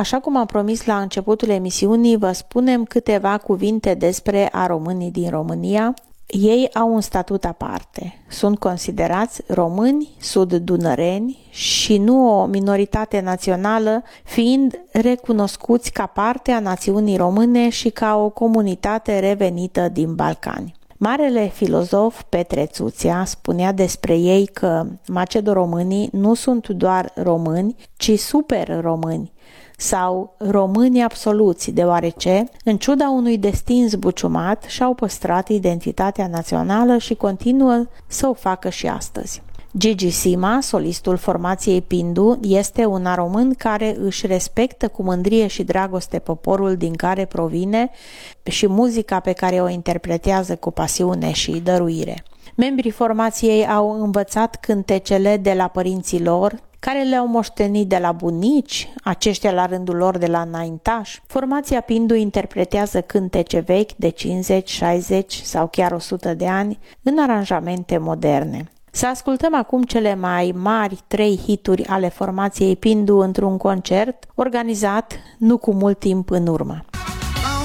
Așa cum am promis la începutul emisiunii, vă spunem câteva cuvinte despre a românii din România. Ei au un statut aparte. Sunt considerați români sud-dunăreni și nu o minoritate națională, fiind recunoscuți ca parte a națiunii române și ca o comunitate revenită din Balcani. Marele filozof Petre Țuțea spunea despre ei că macedoromânii nu sunt doar români, ci super români sau români absoluți, deoarece, în ciuda unui destin zbuciumat, și-au păstrat identitatea națională și continuă să o facă și astăzi. Gigi Sima, solistul formației Pindu, este un român care își respectă cu mândrie și dragoste poporul din care provine și muzica pe care o interpretează cu pasiune și dăruire. Membrii formației au învățat cântecele de la părinții lor, care le-au moștenit de la bunici, aceștia la rândul lor de la înaintași. Formația Pindu interpretează cântece vechi de 50, 60 sau chiar 100 de ani în aranjamente moderne. Să ascultăm acum cele mai mari 3 hituri ale formației Pindu într-un concert organizat nu cu mult timp în urmă.